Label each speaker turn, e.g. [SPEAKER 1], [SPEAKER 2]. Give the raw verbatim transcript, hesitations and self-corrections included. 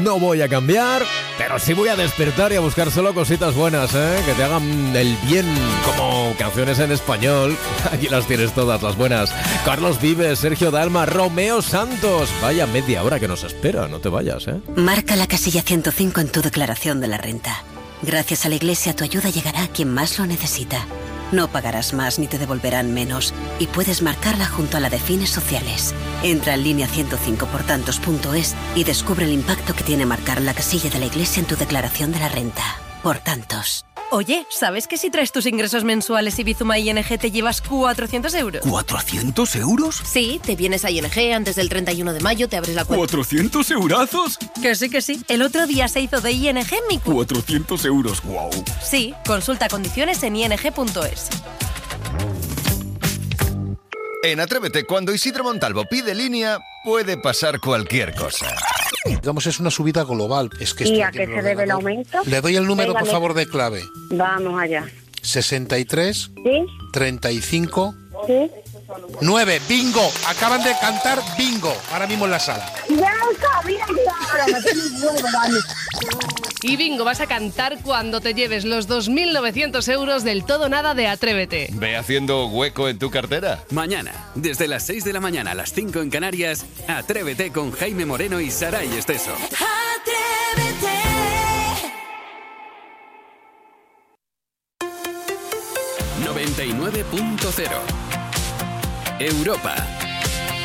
[SPEAKER 1] no voy a cambiar, pero sí voy a despertar y a buscar solo cositas buenas, ¿eh? Que te hagan el bien, como canciones en español. Aquí las tienes todas, las buenas. Carlos Vives, Sergio Dalma, Romeo Santos. Vaya media hora que nos espera, no te vayas, ¿eh?
[SPEAKER 2] Marca la casilla ciento cinco en tu declaración de la renta. Gracias a la Iglesia, tu ayuda llegará a quien más lo necesita. No pagarás más ni te devolverán menos. Y puedes marcarla junto a la de fines sociales. Entra en línea ciento cinco por tantos punto es y descubre el impacto que tiene marcar la casilla de la Iglesia en tu declaración de la renta. Por tantos.
[SPEAKER 3] Oye, ¿sabes que si traes tus ingresos mensuales y Bizuma I N G te llevas cuatrocientos euros?
[SPEAKER 4] ¿cuatrocientos euros?
[SPEAKER 3] Sí, te vienes a I N G antes del treinta y uno de mayo, te abres la cuenta.
[SPEAKER 4] ¿cuatrocientos eurazos?
[SPEAKER 3] Que sí, que sí. El otro día se hizo de I N G mi cu...
[SPEAKER 4] cuatrocientos euros, wow.
[SPEAKER 3] Sí, consulta condiciones en i n g punto es.
[SPEAKER 5] En Atrévete, cuando Isidro Montalvo pide línea, puede pasar cualquier cosa.
[SPEAKER 6] Digamos, es una subida global. Es que
[SPEAKER 7] ¿Y a qué se debe el aumento?
[SPEAKER 6] Le doy el número,
[SPEAKER 7] Venga,
[SPEAKER 6] por favor, de clave.
[SPEAKER 7] Vamos allá.
[SPEAKER 6] sesenta y tres,
[SPEAKER 7] ¿Sí?
[SPEAKER 6] treinta y cinco,
[SPEAKER 7] ¿Sí?
[SPEAKER 6] nueve. ¡Bingo! Acaban de cantar bingo ahora mismo en la sala.
[SPEAKER 7] Ya lo sabía, claro, me tienes huevo, vale.
[SPEAKER 8] Y bingo, vas a cantar cuando te lleves los dos mil novecientos euros del todo nada de Atrévete.
[SPEAKER 5] Ve haciendo hueco en tu cartera.
[SPEAKER 9] Mañana, desde las seis de la mañana a las cinco en Canarias, Atrévete con Jaime Moreno y Saray Esteso.
[SPEAKER 10] Atrévete.
[SPEAKER 9] noventa y nueve punto cero Europa.